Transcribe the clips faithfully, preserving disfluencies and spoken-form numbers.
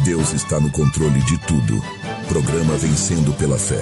Deus está no controle de tudo. Programa Vencendo pela Fé.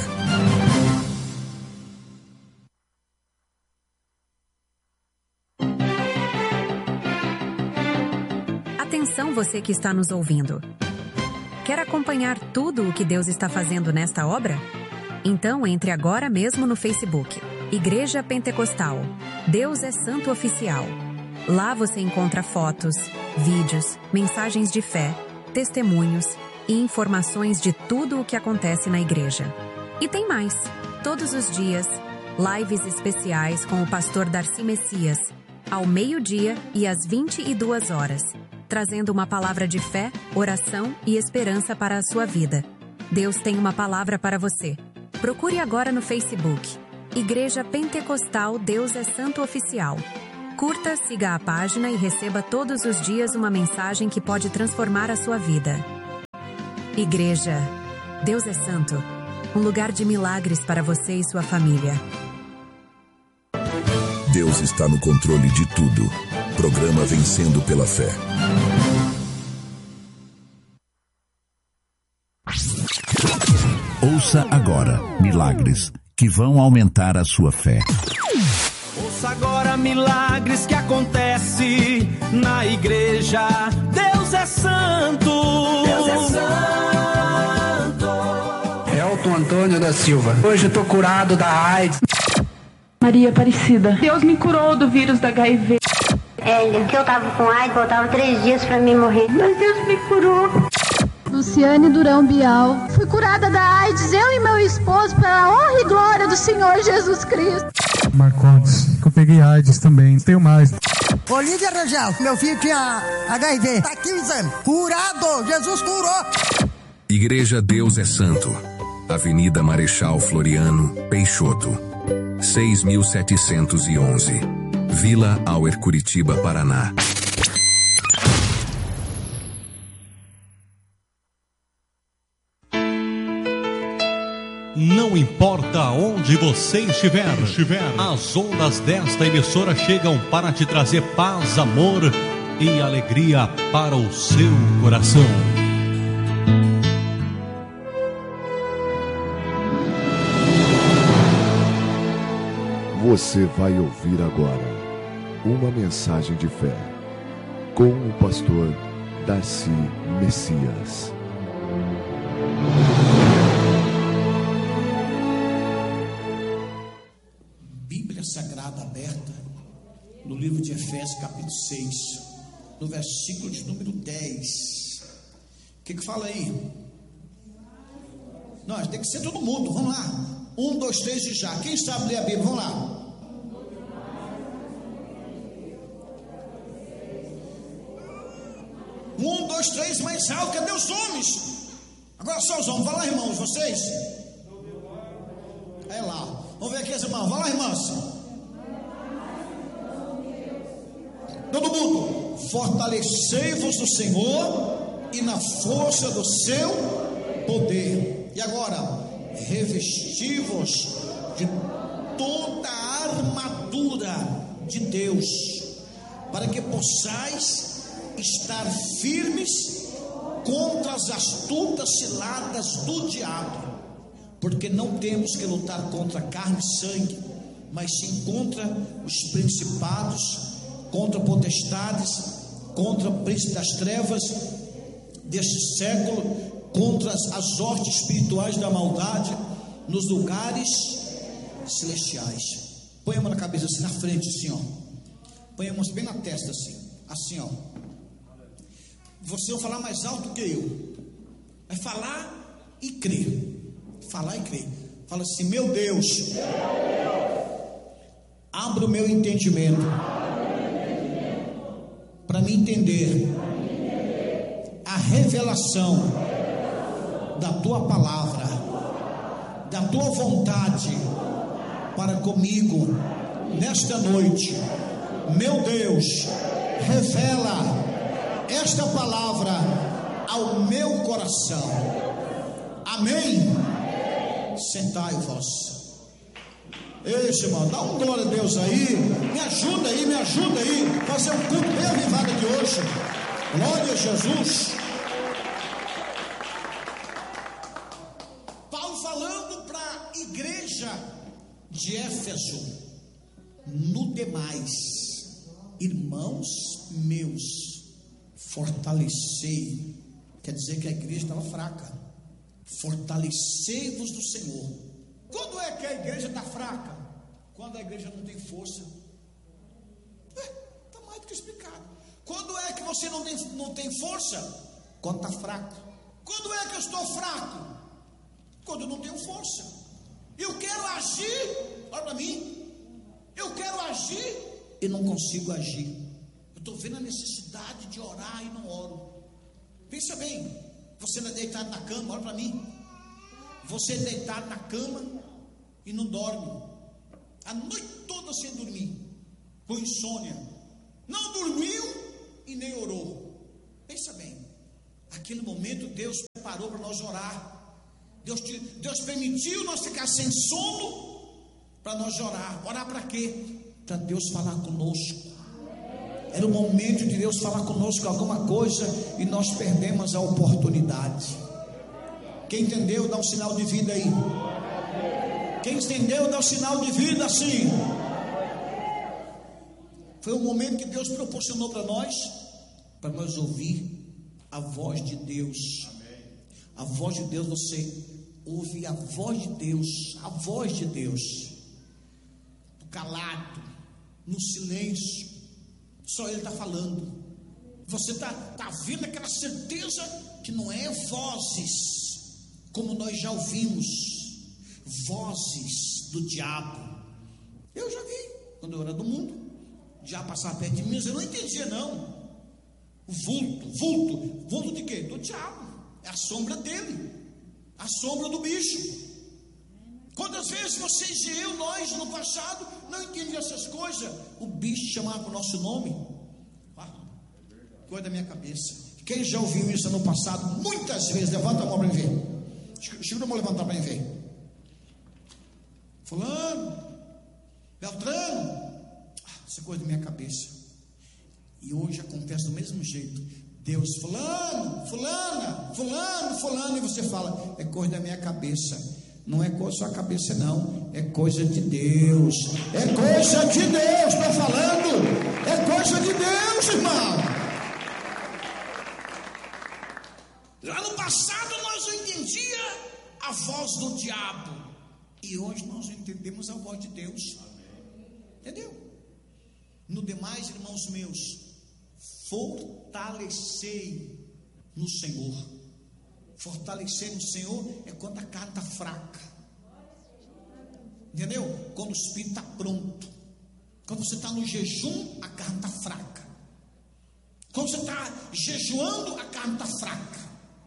Atenção, você que está nos ouvindo. Quer acompanhar tudo o que Deus está fazendo nesta obra? Então entre agora mesmo no Facebook. Igreja Pentecostal. Deus é Santo Oficial. Lá você encontra fotos, vídeos, mensagens de fé, testemunhos e informações de tudo o que acontece na igreja. E tem mais. Todos os dias, lives especiais com o pastor Darcy Messias, ao meio-dia e às vinte e duas horas, trazendo uma palavra de fé, oração e esperança para a sua vida. Deus tem uma palavra para você. Procure agora no Facebook. Igreja Pentecostal Deus é Santo Oficial. Curta, siga a página e receba todos os dias uma mensagem que pode transformar a sua vida. Igreja Deus é Santo. Um lugar de milagres para você e sua família. Deus está no controle de tudo. Programa Vencendo pela Fé. Ouça agora milagres que vão aumentar a sua fé. Ouça agora milagres que acontecem na igreja. Deus é santo. Deus é santo. Elton Antônio da Silva. Hoje eu tô curado da AIDS. Maria Aparecida. Deus me curou do vírus da H I V. É, que eu tava com AIDS, faltava três dias pra mim morrer. Mas Deus me curou. Luciane Durão Bial. Fui curada da AIDS, eu e meu esposo, pela honra e glória do Senhor Jesus Cristo. Marcondes, que eu peguei AIDS também, tenho mais. Olívia Rangel, meu filho tinha H I V, tá aqui o exame, curado, Jesus curou. Igreja Deus é Santo, Avenida Marechal Floriano, Peixoto, seis mil setecentos e onze, Vila Auer, Curitiba, Paraná. Não importa onde você estiver, estiver, as ondas desta emissora chegam para te trazer paz, amor e alegria para o seu coração. Você vai ouvir agora uma mensagem de fé com o pastor Darcy Messias. Sagrada aberta no livro de Efésios capítulo seis, no versículo de número dez. O que que fala aí? Não, tem que ser todo mundo, vamos lá. Um, dois, três e já. Quem sabe ler a Bíblia? Vamos lá. Um, dois, três, mais alto. Cadê os homens? Agora só os homens. Vai lá, irmãos, vocês. É lá. Vamos ver aqui as irmãs. Vai lá, irmãs. Todo mundo. Fortalecei-vos no Senhor e na força do seu poder. E agora, revesti-vos de toda a armadura de Deus, para que possais estar firmes contra as astutas ciladas do diabo, porque não temos que lutar contra carne e sangue, mas sim contra os principados, contra potestades, contra o príncipe das trevas deste século, contra as, as hostes espirituais da maldade nos lugares celestiais. Põe a mão na cabeça assim, na frente assim, ó. Põe a mão bem na testa assim, assim, ó. Você vai falar mais alto que eu. Vai falar e crer. Falar e crer. Fala assim: meu Deus, abra o meu entendimento para me entender a revelação da tua palavra, da tua vontade para comigo nesta noite. Meu Deus, revela esta palavra ao meu coração. Amém? Sentai-vos. Eixe, irmão, dá um glória a Deus aí. Me ajuda aí, me ajuda aí. Fazer um culto bem avivado de hoje. Glória a Jesus. demais, irmãos meus, fortalecei. Quer dizer que a igreja estava fraca. Fortalecei-vos do Senhor. Quando é que a igreja está fraca? Quando a igreja não tem força. Está mais do que explicado. Quando é que você não tem, não tem força? Quando está fraco. Quando é que eu estou fraco? Quando eu não tenho força. Eu quero agir, olha para mim, eu quero agir e não consigo agir. Eu estou vendo a necessidade de orar e não oro. Pensa bem, você é deitado na cama, olha para mim. Você é deitado na cama e não dorme. A noite toda sem dormir, com insônia. Não dormiu e nem orou. Pensa bem, aquele momento Deus preparou para nós orar. Deus, te, Deus permitiu nós ficar sem sono para nós orar. Orar para quê? Para Deus falar conosco. Era o momento de Deus falar conosco alguma coisa e nós perdemos a oportunidade. Quem entendeu, dá um sinal de vida aí. Quem entendeu, dá um sinal de vida assim. Foi um momento que Deus proporcionou para nós, para nós ouvir a voz de Deus. A voz de Deus, você ouve a voz de Deus, a voz de Deus, calado, no silêncio, só Ele está falando. Você está tá vendo aquela certeza que não é vozes, como nós já ouvimos, vozes do diabo. Eu já vi, quando eu era do mundo, o diabo passava perto de mim, eu não entendia não. O vulto, vulto, vulto de quê? Do diabo. É a sombra dele, a sombra do bicho. Quantas vezes vocês e eu, nós no passado, não entendíamos essas coisas? O bicho chamava o nosso nome. Ah, coisa da minha cabeça. Quem já ouviu isso no passado? Muitas vezes. Levanta a mão para mim ver. Chico, a mão levantar para mim ver. Fulano, Beltrano. Ah, essa coisa da minha cabeça. E hoje acontece do mesmo jeito. Deus, fulano, fulana, fulano, fulano, e você fala, é coisa da minha cabeça. Não é coisa da sua cabeça não, é coisa de Deus. É coisa de Deus, estou falando. É coisa de Deus, irmão. Lá no passado nós não entendíamos a voz do diabo. E hoje nós entendemos a voz de Deus. Entendeu? No demais, irmãos meus, fortalecei no Senhor. Fortalecer no Senhor é quando a carne está fraca. Entendeu? Quando o espírito está pronto. Quando você está no jejum, a carne está fraca. Quando você está jejuando, a carne está fraca.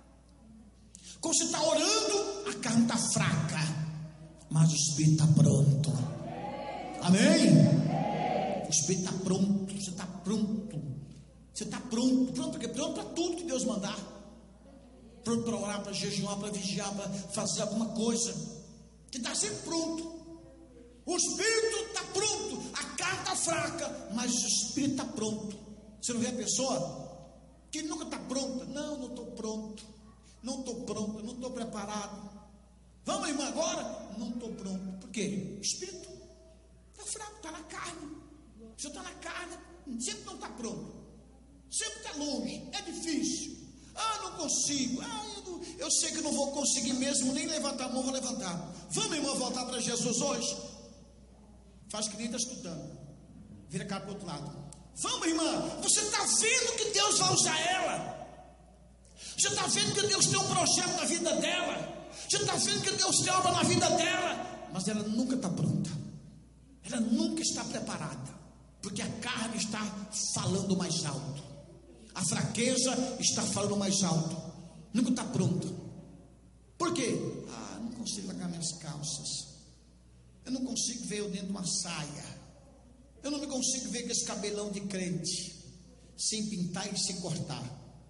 Quando você está orando, a carne está fraca. Mas o espírito está pronto. Amém? O espírito está pronto. Você está pronto. Você está pronto, pronto para quê? Pronto para tudo que Deus mandar. Pronto para orar, para jejuar, para vigiar, para fazer alguma coisa. Que está sempre pronto. O espírito está pronto. A carne está fraca, mas o espírito está pronto. Você não vê a pessoa que nunca está pronta? Não, não estou pronto. Não estou pronto, não estou preparado. Vamos, irmã, agora? Não estou pronto. Por quê? O espírito está fraco, está na carne. Se eu estou na carne, sempre não está pronto. Sempre está longe, é difícil. Ah, não consigo. Ah, eu, não, eu sei que não vou conseguir mesmo, nem levantar a mão, vou levantar. Vamos, irmã, voltar para Jesus hoje? Faz que nem está escutando. Vira cá para o outro lado. Vamos, irmã, você está vendo que Deus vai usar ela. Você está vendo que Deus tem um projeto na vida dela. Você está vendo que Deus tem obra na vida dela. Mas ela nunca está pronta. Ela nunca está preparada. Porque a carne está falando mais alto. A fraqueza está falando mais alto. Nunca está pronta. Por quê? Ah, não consigo largar minhas calças. Eu não consigo ver eu dentro de uma saia. Eu não me consigo ver com esse cabelão de crente, sem pintar e sem cortar.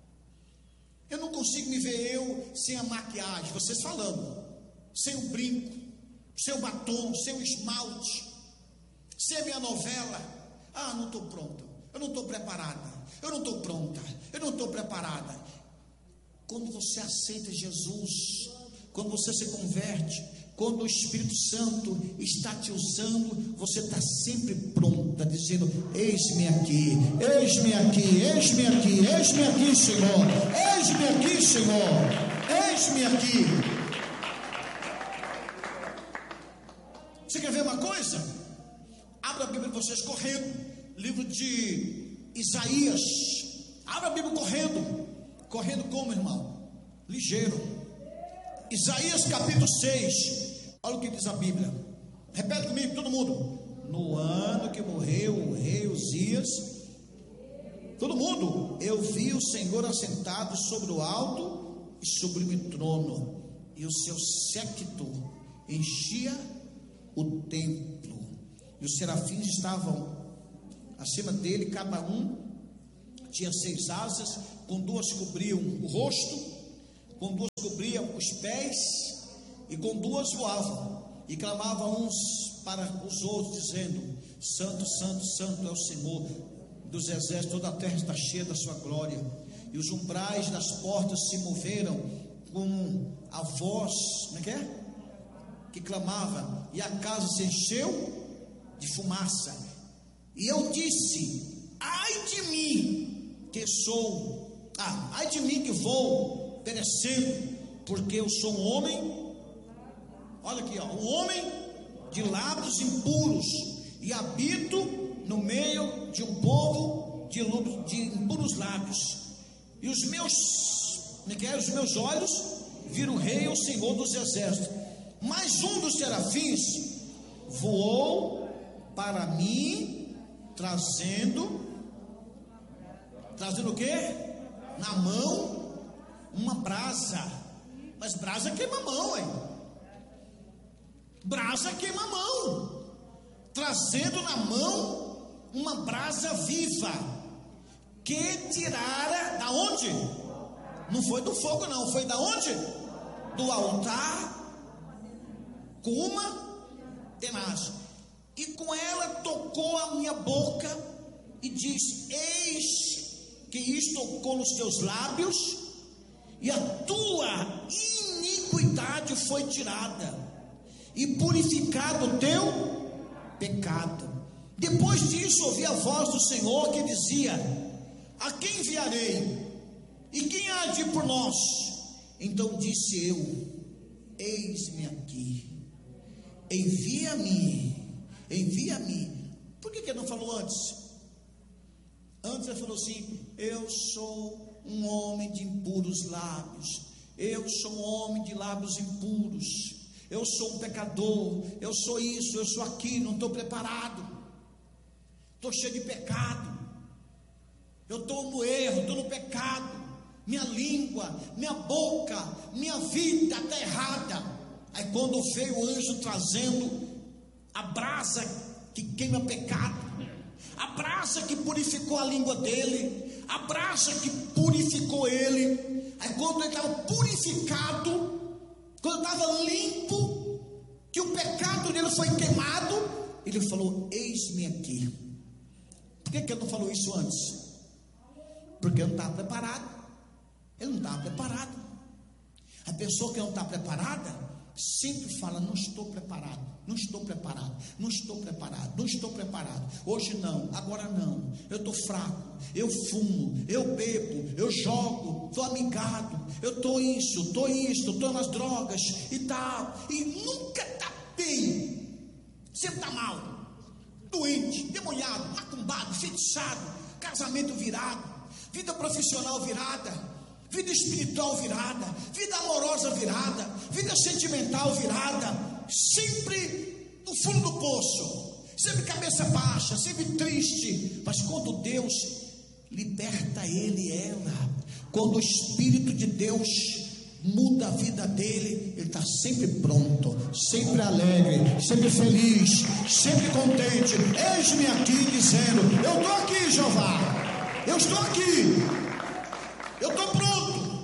Eu não consigo me ver eu sem a maquiagem, vocês falando, sem o brinco, sem o batom, sem o esmalte, sem a minha novela. Ah, não estou pronta. Eu não estou preparada. Eu não estou pronta. Eu não estou preparada. Quando você aceita Jesus, quando você se converte, Quando o Espírito Santo está te usando, você está sempre pronta, dizendo: eis-me aqui, eis-me aqui, eis-me aqui, eis-me aqui, Senhor, eis-me aqui, Senhor, eis-me aqui. Você quer ver uma coisa? Abra a Bíblia de vocês correndo, livro de Isaías. Abra a Bíblia correndo. Correndo como, irmão? Ligeiro. Isaías capítulo seis. Olha o que diz a Bíblia. Repete comigo, todo mundo. No ano que morreu o rei Uzias, todo mundo, eu vi o Senhor assentado sobre o alto e sublime trono, e o seu séquito enchia o templo, e os serafins estavam acima dele, cada um tinha seis asas, com duas cobriam o rosto, com duas cobriam os pés, e com duas voavam, e clamavam uns para os outros, dizendo: Santo, Santo, Santo é o Senhor dos exércitos, toda a terra está cheia da sua glória. E os umbrais das portas se moveram com a voz, como é que é? Que clamava, e a casa se encheu de fumaça. E eu disse: ai de mim, que sou, ah, ai de mim que vou perecendo, porque eu sou um homem, olha aqui, ó, um homem de lábios impuros, e habito no meio de um povo de, de impuros lábios. E os meus, como é que é? Os meus olhos viram o rei, o Senhor dos exércitos. Mas um dos serafins voou para mim, trazendo, trazendo o quê? Na mão, uma brasa. Mas brasa queima a mão, hein? Brasa queima a mão. Trazendo na mão uma brasa viva, que tirara, da onde? Não foi do fogo não, foi da onde? Do altar, com uma tenaz, e com ela tocou a minha boca, e diz: eis que isto tocou nos teus lábios, e a tua iniquidade foi tirada, e purificado o teu pecado. Depois disso ouvi a voz do Senhor que dizia: a quem enviarei? E quem há de ir por nós? Então disse eu: eis-me aqui, envia-me, envia-me. Por que que ele não falou antes? Antes ele falou assim: eu sou um homem de impuros lábios, eu sou um homem de lábios impuros, eu sou um pecador, eu sou isso, eu sou aquilo, não estou preparado, estou cheio de pecado, eu estou no erro, estou no pecado, minha língua, minha boca, minha vida está errada. Aí quando veio o anjo trazendo a brasa que queima pecado, a brasa que purificou a língua dele, a brasa que purificou ele, aí quando ele estava purificado, quando estava limpo, que o pecado dele foi queimado, ele falou: eis-me aqui. Por que que ele não falou isso antes? Porque ele não estava preparado. Ele não estava preparado. A pessoa que não está preparada sempre fala: não estou preparado, não estou preparado, não estou preparado, não estou preparado. Hoje não, agora não, eu estou fraco, eu fumo, eu bebo, eu jogo, estou amigado, eu estou isso, estou isso, estou nas drogas e tal, e nunca está bem, sempre está mal, doente, demoniado, macumbado, feitiçado, casamento virado, vida profissional virada, vida espiritual virada, vida amorosa virada, vida sentimental virada, sempre no fundo do poço, sempre cabeça baixa, sempre triste. Mas quando Deus liberta ele e ela, quando o Espírito de Deus muda a vida dele, ele está sempre pronto, sempre alegre, sempre feliz, sempre contente. Eis-me aqui dizendo: eu estou aqui, Jeová, eu estou aqui, eu estou pronto.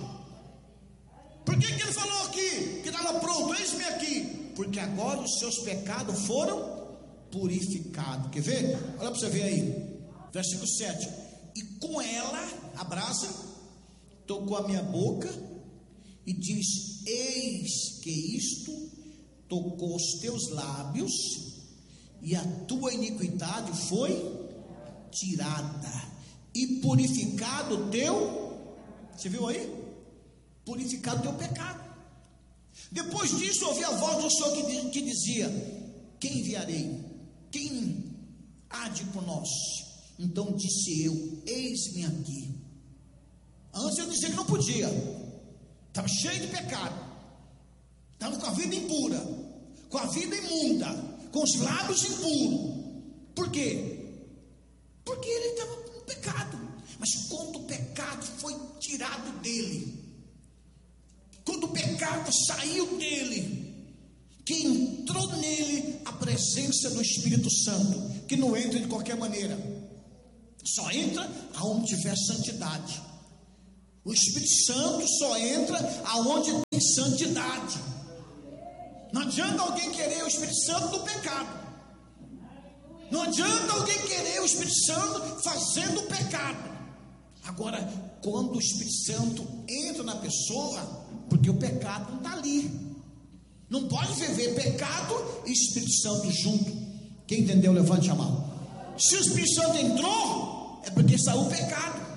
Por que que ele falou aqui que estava pronto? Eis-me aqui. Porque agora os seus pecados foram purificados. Quer ver? Olha para você ver aí, versículo sete. E com ela, a brasa, tocou a minha boca e diz: eis que isto tocou os teus lábios, e a tua iniquidade foi tirada, e purificado o teu, você viu aí? Purificado o teu pecado. Depois disso, ouvi a voz do Senhor que, que dizia: quem enviarei? Quem há de por nós? Então disse eu: eis-me aqui. Antes eu dizia que não podia, estava cheio de pecado, estava com a vida impura, com a vida imunda, com os lábios impuros. Por quê? Porque ele estava no pecado. Mas quando o pecado foi tirado dele, quando o pecado saiu dele, que entrou nele a presença do Espírito Santo, que não entra de qualquer maneira, só entra aonde tiver santidade. O Espírito Santo só entra aonde tem santidade. Não adianta alguém querer o Espírito Santo no pecado. Não adianta alguém querer o Espírito Santo fazendo o pecado. Agora, quando o Espírito Santo entra na pessoa, porque o pecado não está ali. Não pode viver pecado e Espírito Santo junto. Quem entendeu, levante a mão. Se o Espírito Santo entrou, é porque saiu o pecado.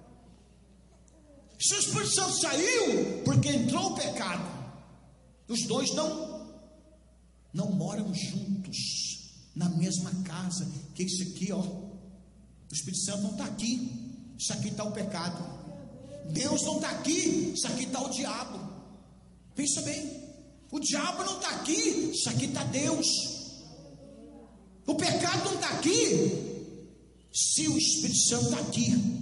Se o Espírito Santo saiu, porque entrou o pecado. Os dois não não moram juntos na mesma casa. Que isso aqui, ó, o Espírito Santo não está aqui, isso aqui está o pecado. Deus não está aqui, isso aqui está o diabo. Pensa bem, o diabo não está aqui, isso aqui está Deus. O pecado não está aqui, se o Espírito Santo está aqui.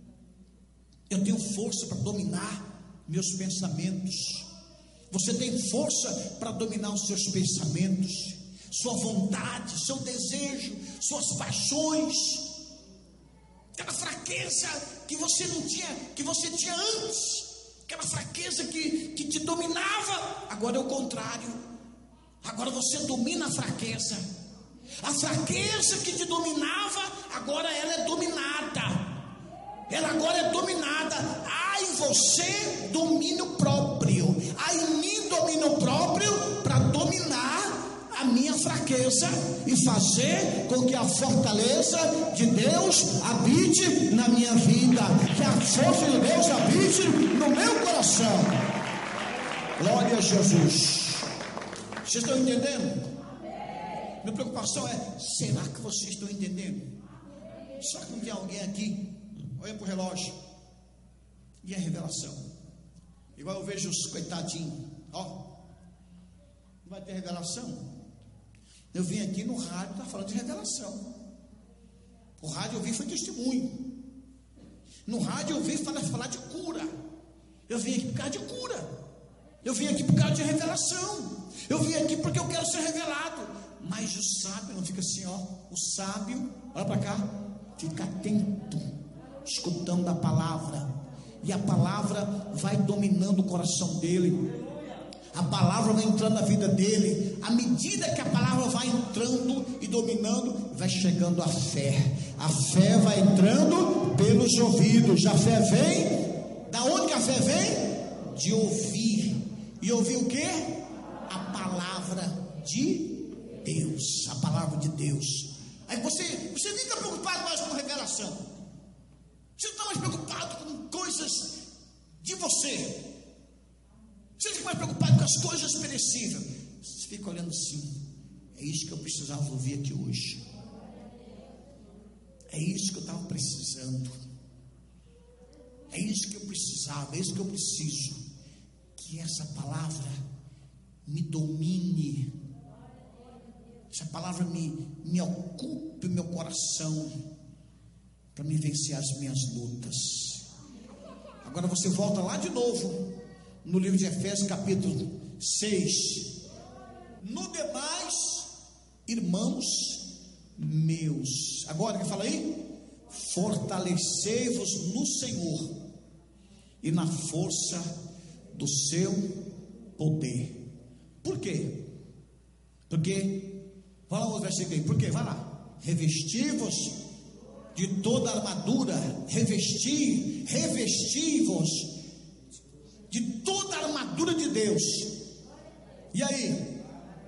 Eu tenho força para dominar meus pensamentos. Você tem força para dominar os seus pensamentos, sua vontade, seu desejo, suas paixões, aquela fraqueza que você não tinha, que você tinha antes, aquela fraqueza que, que te dominava. Agora é o contrário. Agora você domina a fraqueza. A fraqueza que te dominava, agora ela é dominada. Ela agora é dominada. Há em você domínio próprio. Há em mim domínio próprio para dominar a minha fraqueza e fazer com que a fortaleza de Deus habite na minha vida, que a força de Deus habite no meu coração. Glória a Jesus. Vocês estão entendendo? Minha preocupação é: será que vocês estão entendendo? Será que não tem alguém aqui? Olha para o relógio. E a revelação? Igual eu vejo os coitadinhos, ó, não vai ter revelação. Eu vim aqui no rádio, está falando de revelação. O rádio eu vi foi testemunho. No rádio eu vi falar, falar de cura. Eu vim aqui por causa de cura. Eu vim aqui por causa de revelação. Eu vim aqui porque eu quero ser revelado. Mas o sábio não fica assim, ó. O sábio, olha para cá, fica atento, escutando a palavra. E a palavra vai dominando o coração dele. A palavra vai entrando na vida dele. À medida que a palavra vai entrando e dominando, vai chegando a fé. A fé vai entrando pelos ouvidos. A fé vem, da onde que a fé vem? De ouvir. E ouvir o quê? A palavra de Deus. A palavra de Deus. Aí você, você nem está preocupado mais com revelação. Você não está mais preocupado com coisas de você. Você fica mais preocupado com as coisas perecíveis. Você fica olhando assim: é isso que eu precisava ouvir aqui hoje. É isso que eu estava precisando. É isso que eu precisava. É isso que eu preciso. Que essa palavra me domine. Essa palavra me, me ocupe meu coração, para me vencer as minhas lutas. Agora você volta lá de novo no livro de Efésios capítulo seis. No demais, irmãos meus, agora que fala aí, fortalecei-vos no Senhor e na força do seu poder. Por quê? Porque, vai lá outro versículo aí, por quê? Vai lá. Revesti-vos de toda a armadura, revesti, revesti-vos de toda a armadura de Deus. E aí?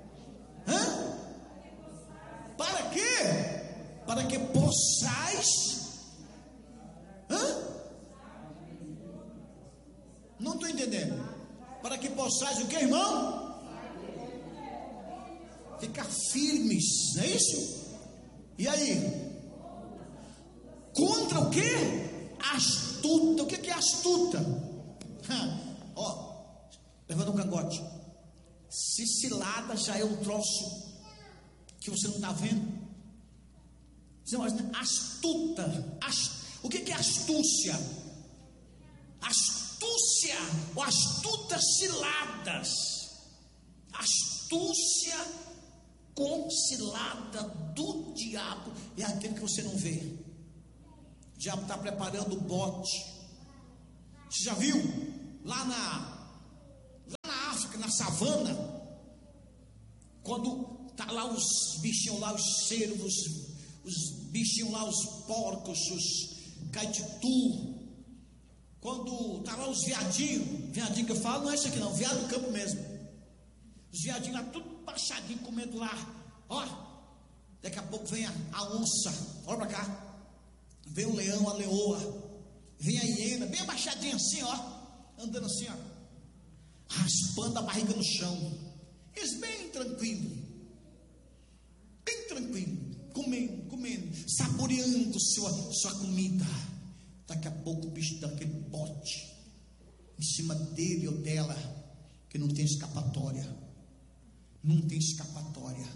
entendendo? Para que possais o que, irmão? Ficar firmes, não é isso? E aí? Contra o que? Astuta. O que é astuta? Ó, levanta um cangote. Se cilada já é um troço que você não está vendo. Você imagina, astuta. Ast... O que é astúcia? Astúcia ou astutas ciladas. Astúcia com cilada do diabo é aquele que você não vê. O diabo está preparando o bote. Você já viu? Lá na, lá na África, na savana, quando tá lá os bichinhos lá, os cervos, os bichinhos lá, os porcos, os caititu, quando tá lá os viadinhos, viadinho que eu falo, não é isso aqui não, viado do campo mesmo, os viadinhos lá, tudo baixadinho, comendo lá, ó, daqui a pouco vem a, a onça, olha pra cá, vem o leão, a leoa, vem a hiena, bem abaixadinha assim, ó, andando assim, ó, raspando a barriga no chão, eles bem tranquilo, bem tranquilo, comendo, comendo, saboreando sua, sua comida. Daqui a pouco o bicho dá aquele bote em cima dele ou dela, que não tem escapatória, não tem escapatória.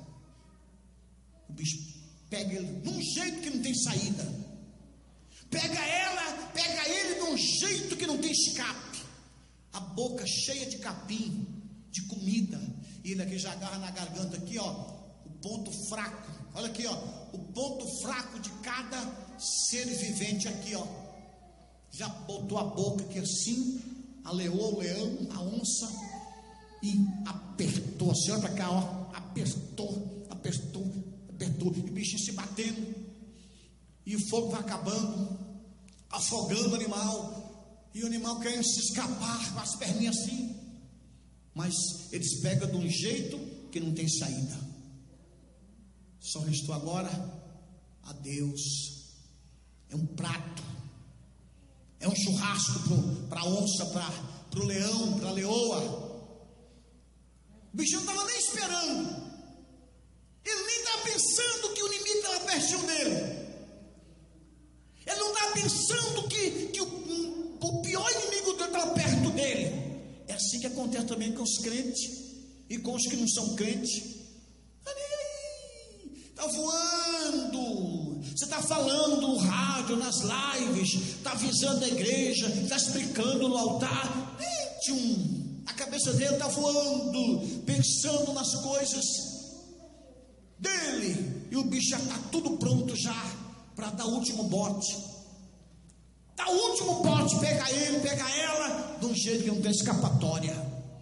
O bicho pega ele de um jeito que não tem saída, pega ela, pega ele de um jeito que não tem escape, a boca cheia de capim, de comida, e ele aqui já agarra na garganta aqui, ó, o ponto fraco, olha aqui, ó, o ponto fraco de cada ser vivente aqui, ó, já botou a boca aqui assim, aleou o leão, a onça, e apertou assim, olha pra cá, ó, apertou, apertou, apertou, e o bicho se batendo, e o fogo vai acabando, afogando o animal, e o animal querendo se escapar com as perninhas assim, mas eles pegam de um jeito que não tem saída. Só restou agora a Deus. É um prato, é um churrasco para a onça, para o leão, para a leoa. O bicho não estava nem esperando, ele nem estava pensando que o inimigo estava pertinho dele, ele não estava pensando que, que o, o pior inimigo dele estava perto dele. É assim que acontece também com os crentes e com os que não são crentes. Está voando, você está falando no rádio, nas lives, está avisando a igreja, está explicando no altar, tchum, a cabeça dele está voando, pensando nas coisas dele, e o bicho já está tudo pronto já para dar o último bote, dá o último bote, pega ele, pega ela, de um jeito que não tem escapatória,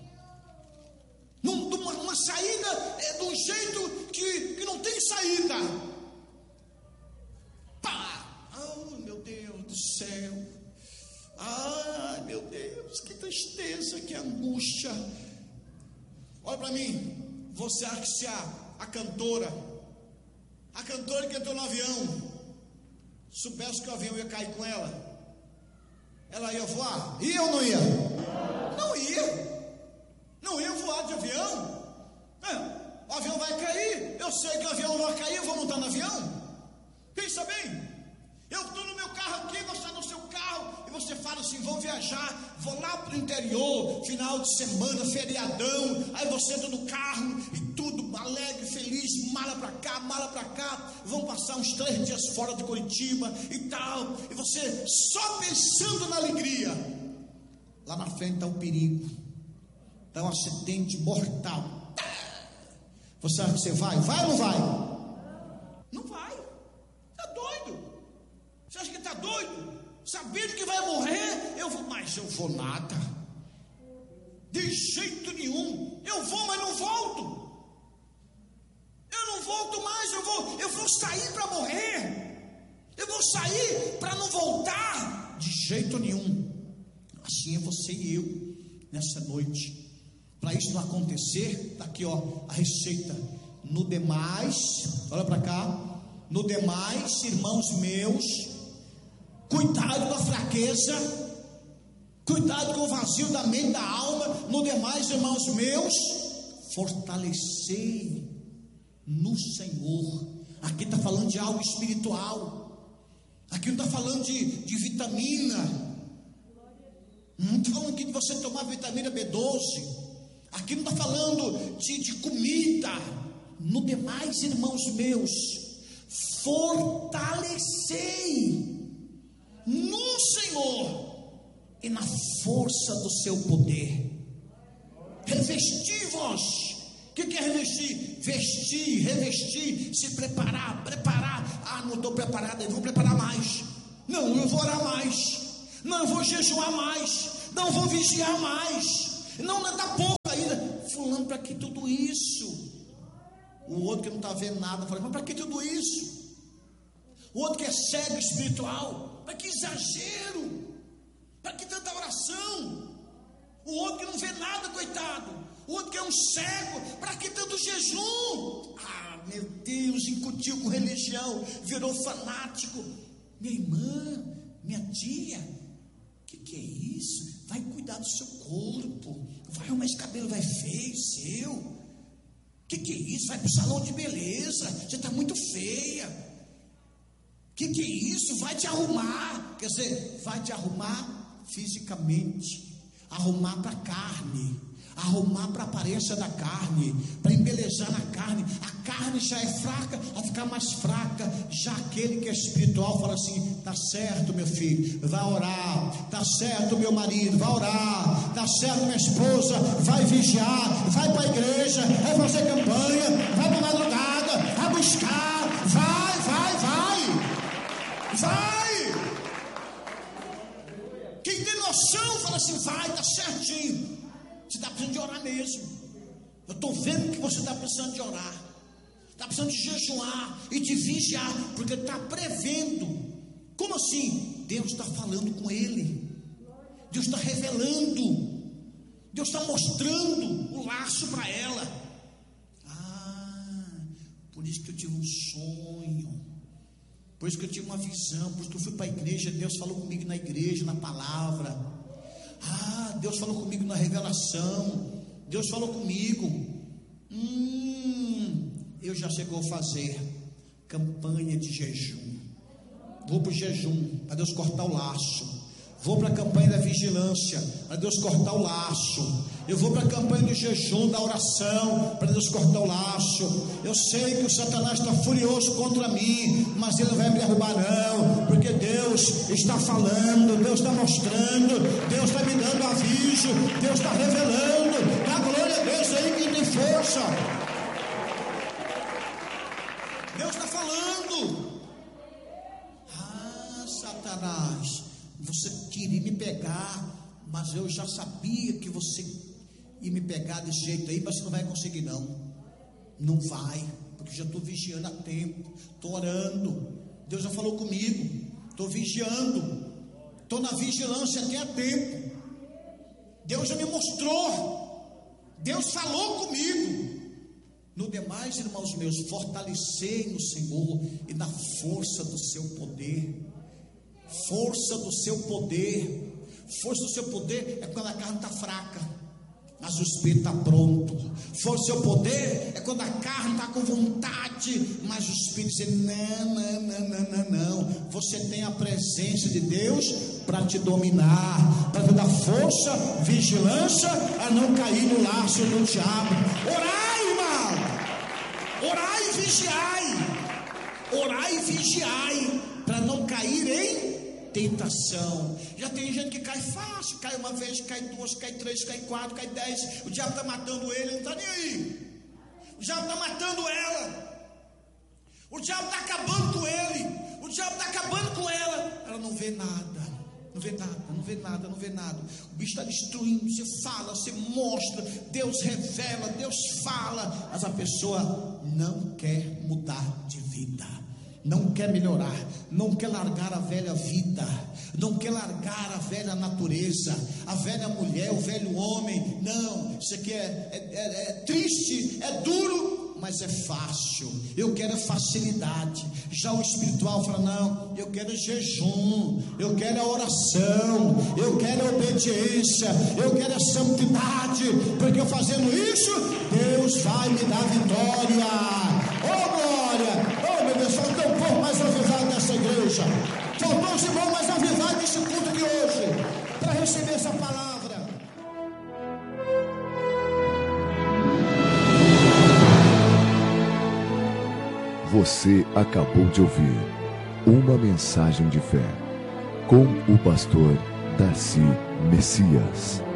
num, uma, uma saída, é de um jeito que, que não tem saída, pá, oh meu Deus do céu, ai meu Deus, que tristeza, que angústia. Olha para mim, você acha que se a, a cantora, a cantora que entrou no avião, soubesse que o avião ia cair com ela, ela ia voar? Ia ou não ia? Não ia. Não ia voar de avião. É, o avião vai cair. Eu sei que o avião vai cair, eu vou montar no avião. Pensa bem. Eu estou no meu carro aqui, você está no seu carro, e você fala assim, vou viajar, vou lá para o interior, final de semana, feriadão, aí você entra no carro, e tudo alegre, feliz, mala para cá, mala para cá, vão passar uns três dias fora de Curitiba, e tal, e você só pensando na alegria, lá na frente está o perigo, está um acidente mortal, você acha que você vai? Vai ou não vai? Não vai, está doido. Você acha que está doido? Sabendo que vai morrer, eu vou, mas eu vou nada, de jeito nenhum, eu vou, mas não volto, eu não volto mais, eu vou, eu vou sair para morrer, eu vou sair para não voltar, de jeito nenhum. Assim é você e eu, nessa noite. Para isso não acontecer, está aqui ó, a receita, no demais, olha para cá, no demais, irmãos meus, cuidado com a fraqueza, Cuidado com o vazio da mente, da alma. No demais, irmãos meus, fortalecei no Senhor. Aqui está falando de algo espiritual. Aqui não está falando de, de vitamina. Não está falando aqui de você tomar vitamina B doze. Aqui não está falando de, de comida. No demais, irmãos meus, fortalecei no Senhor e na força do seu poder. Revesti-vos. O que, que é revestir? Vestir, revestir, se preparar, preparar. Ah, não estou preparado, eu vou preparar mais. Não, eu vou orar mais. Não, eu vou jejuar mais. Não, eu vou vigiar mais. Não, não dá pouco ainda. Fulano, para que tudo isso? O outro que não está vendo nada, fala, mas para que tudo isso? O outro que é cego espiritual, para que exagero? Para que tanta oração? O outro que não vê nada, coitado. O outro que é um cego, para que tanto jejum? Ah, meu Deus, incutiu com religião, virou fanático. Minha irmã, minha tia, o que, que é isso? Vai cuidar do seu corpo, vai arrumar esse cabelo, vai feio seu. O que, que é isso? Vai para o salão de beleza, você está muito feia. O que, que é isso? Vai te arrumar, quer dizer, vai te arrumar fisicamente, arrumar para a carne, arrumar para a aparência da carne, para embelezar na carne. A carne já é fraca, vai ficar mais fraca. Já aquele que é espiritual fala assim: tá certo, meu filho, vai orar. Tá certo, meu marido, vai orar. Tá certo, minha esposa, vai vigiar, vai para a igreja, vai fazer campanha, vai para madrugada, vai buscar, vai, vai, vai, vai. Quem tem noção fala assim: vai, tá certinho. Você está precisando de orar mesmo. Eu estou vendo que você está precisando de orar. Está precisando de jejuar e de vigiar, porque está prevendo. Como assim? Deus está falando com ele. Deus está revelando. Deus está mostrando o laço para ela. Ah, por isso que eu tive um sonho. Por isso que eu tive uma visão. Por isso que eu fui para a igreja. Deus falou comigo na igreja, na palavra. Ah, Deus falou comigo na revelação. Deus falou comigo. Hum, eu já chegou a fazer campanha de jejum. Vou para o jejum, para Deus cortar o laço. Vou para a campanha da vigilância, para Deus cortar o laço. Eu vou para a campanha do jejum, da oração, para Deus cortar o laço. Eu sei que o Satanás está furioso contra mim, mas ele não vai me derrubar não, porque Deus está falando, Deus está mostrando, Deus está me dando aviso, Deus está revelando. Dá glória a Deus aí que tem força. Deus está falando. Ah, Satanás, você queria me pegar, mas eu já sabia que você ia me pegar desse jeito aí, mas você não vai conseguir não. Não vai, porque eu já estou vigiando há tempo, estou orando. Deus já falou comigo, estou vigiando, estou na vigilância até há tempo. Deus já me mostrou, Deus falou comigo. No demais, irmãos meus, fortalecei no Senhor e na força do seu poder. Força do seu poder. Força do seu poder é quando a carne está fraca, mas o espírito está pronto. Força do seu poder é quando a carne está com vontade, mas o espírito diz: não, não, não, não, não, não. Você tem a presença de Deus para te dominar, para te dar força, vigilância, a não cair no laço do diabo. Orai, irmão, orai e vigiai, orai e vigiai, para não cair em tentação. Já tem gente que cai fácil, cai uma vez, cai duas, cai três, cai quatro, cai dez. O diabo está matando ele, ele não está nem aí. O diabo está matando ela. O diabo está acabando com ele. O diabo está acabando com ela. Ela não vê nada, não vê nada, não vê nada, não vê nada. O bicho está destruindo. Você fala, você mostra, Deus revela, Deus fala, mas a pessoa não quer mudar de vida, não quer melhorar, não quer largar a velha vida, não quer largar a velha natureza, a velha mulher, o velho homem. Não, isso aqui é, é, é, é triste, é duro, mas é fácil. Eu quero facilidade. Já o espiritual fala: não, eu quero jejum, eu quero a oração, eu quero a obediência, eu quero a santidade, porque eu fazendo isso, Deus vai me dar vitória. Oh glória! Oh meu Deus, faltou um pouco mais avivado nessa igreja. Faltou os irmãos mais avivados nesse culto de hoje, para receber essa palavra. Você acabou de ouvir uma mensagem de fé com o pastor Darcy Messias.